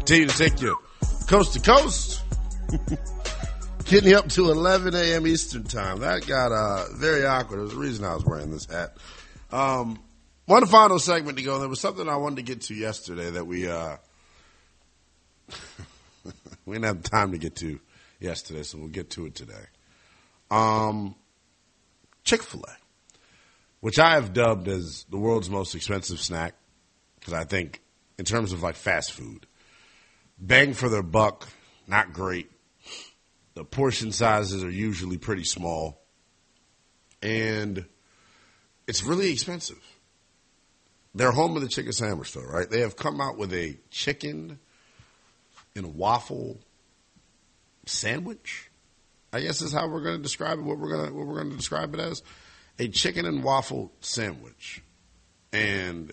Continue to take you coast to coast. Getting you up to 11 a.m. Eastern time. That got very awkward. There's a reason I was wearing this hat. One final segment to go. There was something I wanted to get to yesterday that we didn't have time to get to yesterday, so we'll get to it today. Chick-fil-A, which I have dubbed as the world's most expensive snack, because I think in terms of like fast food, bang for their buck, not great. The portion sizes are usually pretty small, and it's really expensive. They're home of the chicken sandwich, though, right? They have come out with a chicken and waffle sandwich, I guess is how we're going to describe it. What we're going to describe it as, a chicken and waffle sandwich, and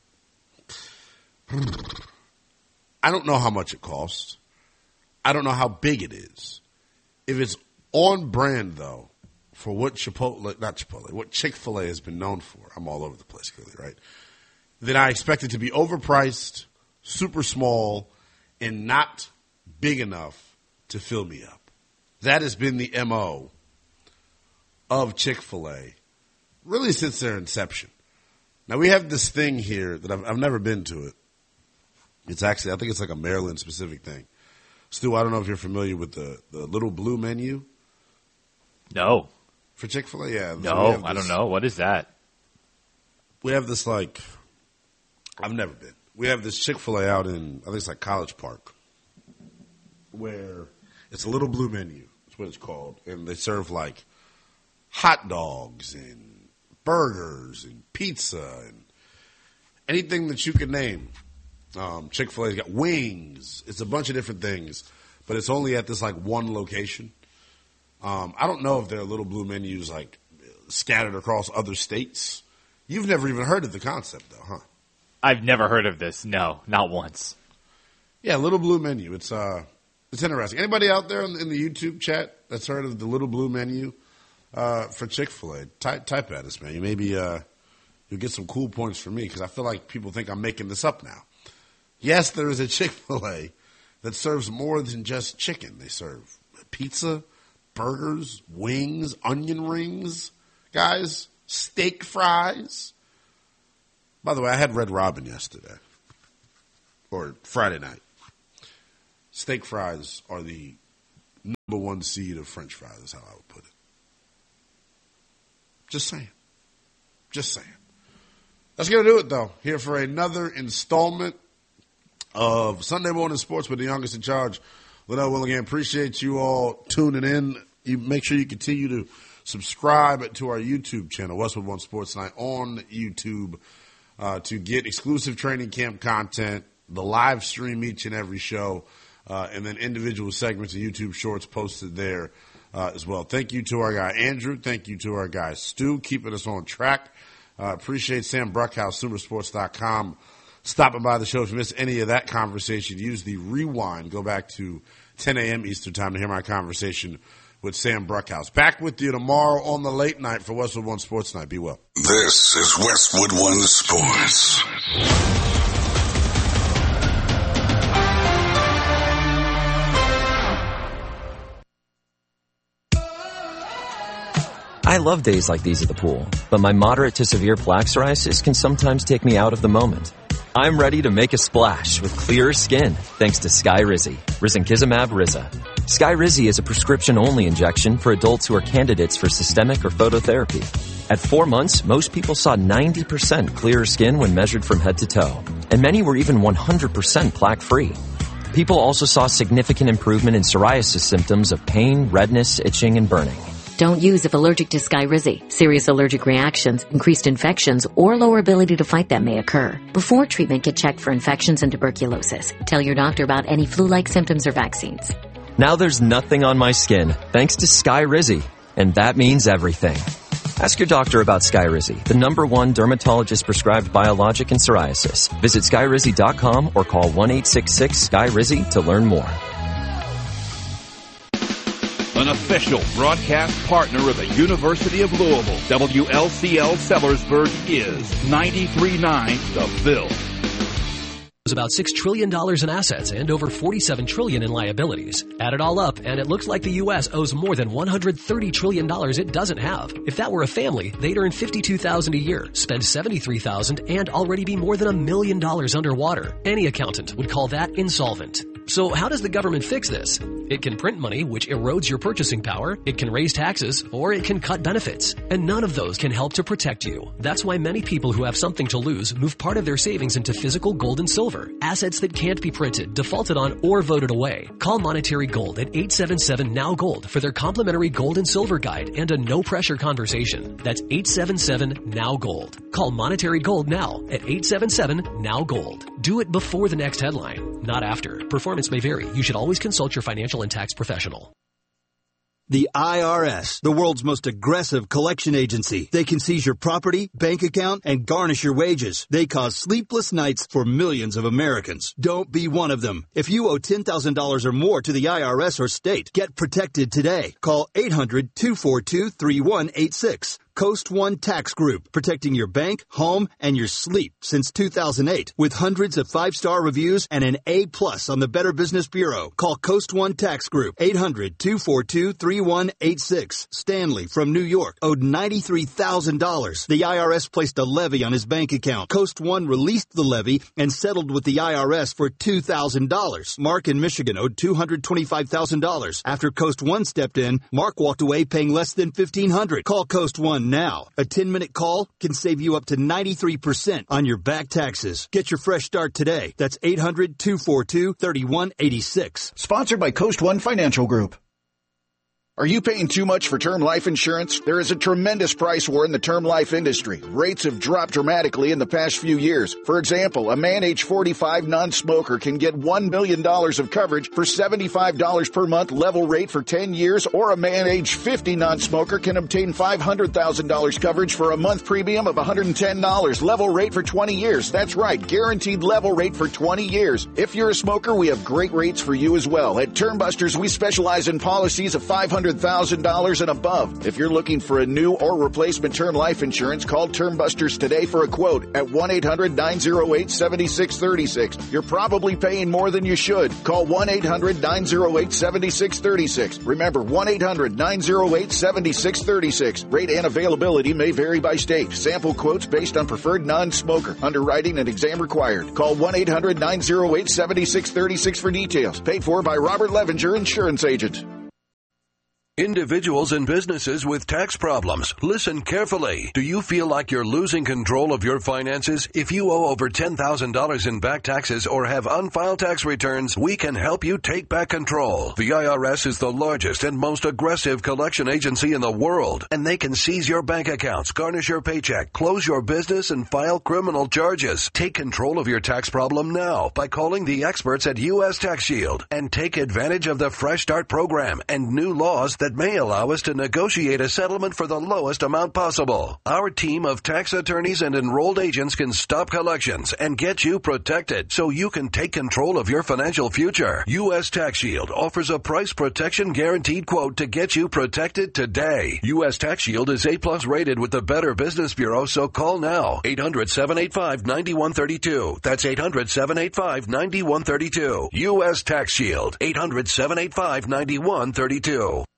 I don't know how much it costs. I don't know how big it is. If it's on brand, though, for what what Chick-fil-A has been known for, I'm all over the place, clearly, right? Then I expect it to be overpriced, super small, and not big enough to fill me up. That has been the MO of Chick-fil-A, really since their inception. Now, we have this thing here that I've never been to it. It's actually, I think it's like a Maryland-specific thing. Stu, I don't know if you're familiar with the Little Blue menu. No. For Chick-fil-A? Yeah. No, I don't know. What is that? We have this I've never been. We have this Chick-fil-A out in, I think it's like College Park, where it's a Little Blue menu. That's what it's called. And they serve like hot dogs and burgers and pizza and anything that you can name. Chick-fil-A's got wings. It's a bunch of different things, but it's only at this like one location. I don't know if there are Little Blue menus like scattered across other states. You've never even heard of the concept, though, huh? I've never heard of this. No, not once. Yeah, Little Blue menu. It's interesting. Anybody out there in the YouTube chat that's heard of the Little Blue menu for Chick-fil-A? Type at us, man. Maybe you'll get some cool points from me, because I feel like people think I'm making this up now. Yes, there is a Chick-fil-A that serves more than just chicken. They serve pizza, burgers, wings, onion rings, guys, steak fries. By the way, I had Red Robin yesterday, or Friday night. Steak fries are the number one seed of French fries, is how I would put it. Just saying. That's going to do it, though, here for another installment of Sunday Morning Sports with the youngest in charge, Liddell Willingham. Appreciate you all tuning in. You make sure you continue to subscribe to our YouTube channel, Westwood One Sports Night, on YouTube, to get exclusive training camp content, the live stream each and every show, and then individual segments of YouTube Shorts posted there as well. Thank you to our guy Andrew. Thank you to our guy Stu, keeping us on track. Appreciate Sam Bruckhouse, Supersports.com, stopping by the show. If you missed any of that conversation, use the rewind. Go back to 10 a.m. Eastern time to hear my conversation with Sam Bruckhouse. Back with you tomorrow on the late night for Westwood One Sports Night. Be well. This is Westwood One Sports. I love days like these at the pool, but my moderate to severe plaque psoriasis can sometimes take me out of the moment. I'm ready to make a splash with clearer skin thanks to Skyrizi, Risankizumab Riza. Skyrizi is a prescription-only injection for adults who are candidates for systemic or phototherapy. At 4 months, most people saw 90% clearer skin when measured from head to toe, and many were even 100% plaque-free. People also saw significant improvement in psoriasis symptoms of pain, redness, itching, and burning. Don't use if allergic to Skyrizi. Serious allergic reactions, increased infections, or lower ability to fight them may occur. Before treatment, get checked for infections and tuberculosis. Tell your doctor about any flu-like symptoms or vaccines. Now there's nothing on my skin thanks to Skyrizi, and that means everything. Ask your doctor about Skyrizi, the #1 dermatologist-prescribed biologic in psoriasis. Visit Skyrizi.com or call 1-866-SKYRIZI to learn more. An official broadcast partner of the University of Louisville, WLCL Sellersburg is 93.9 The Ville. about $6 trillion in assets and over $47 trillion in liabilities. Add it all up, and it looks like the U.S. owes more than $130 trillion it doesn't have. If that were a family, they'd earn $52,000 a year, spend $73,000, and already be more than $1 million underwater. Any accountant would call that insolvent. So how does the government fix this? It can print money, which erodes your purchasing power, it can raise taxes, or it can cut benefits. And none of those can help to protect you. That's why many people who have something to lose move part of their savings into physical gold and silver, assets that can't be printed, defaulted on, or voted away. Call Monetary Gold at 877-NOW-GOLD for their complimentary gold and silver guide and a no-pressure conversation. That's 877-NOW-GOLD. Call Monetary Gold now at 877-NOW-GOLD. Do it before the next headline, not after. Performance may vary. You should always consult your financial and tax professional. The IRS, the world's most aggressive collection agency. They can seize your property, bank account, and garnish your wages. They cause sleepless nights for millions of Americans. Don't be one of them. If you owe $10,000 or more to the IRS or state, get protected today. Call 800-242-3186. Coast One Tax Group, protecting your bank, home, and your sleep since 2008. With hundreds of 5-star reviews and an A+ on the Better Business Bureau. Call Coast One Tax Group, 800-242-3186. Stanley from New York owed $93,000. The IRS placed a levy on his bank account. Coast One released the levy and settled with the IRS for $2,000. Mark in Michigan owed $225,000. After Coast One stepped in, Mark walked away paying less than $1,500. Call Coast One now. A 10-minute call can save you up to 93% on your back taxes. Get your fresh start today. That's 800-242-3186. Sponsored by Coast One Financial Group. Are you paying too much for term life insurance? There is a tremendous price war in the term life industry. Rates have dropped dramatically in the past few years. For example, a man age 45 non-smoker can get $1 million of coverage for $75 per month level rate for 10 years, or a man age 50 non-smoker can obtain $500,000 coverage for a month premium of $110 level rate for 20 years. That's right, guaranteed level rate for 20 years. If you're a smoker, we have great rates for you as well. At Term Busters, we specialize in policies of $500,000 and above. If you're looking for a new or replacement term life insurance, call Term Busters today for a quote at 1-800-908-7636. You're probably paying more than you should. Call 1-800-908-7636. Remember, 1-800-908-7636. Rate and availability may vary by state. Sample quotes based on preferred non-smoker. Underwriting and exam required. Call 1-800-908-7636 for details. Paid for by Robert Levenger, Insurance Agent. Individuals and businesses with tax problems, listen carefully. Do you feel like you're losing control of your finances? If you owe over $10,000 in back taxes or have unfiled tax returns, we can help you take back control. The IRS is the largest and most aggressive collection agency in the world, and they can seize your bank accounts, garnish your paycheck, close your business, and file criminal charges. Take control of your tax problem now by calling the experts at U.S. Tax Shield and take advantage of the Fresh Start program and new laws that may allow us to negotiate a settlement for the lowest amount possible. Our team of tax attorneys and enrolled agents can stop collections and get you protected so you can take control of your financial future. U.S. Tax Shield offers a price protection guaranteed quote to get you protected today. U.S. Tax Shield is A+ rated with the Better Business Bureau, so call now. 800-785-9132. That's 800-785-9132. U.S. Tax Shield. 800-785-9132.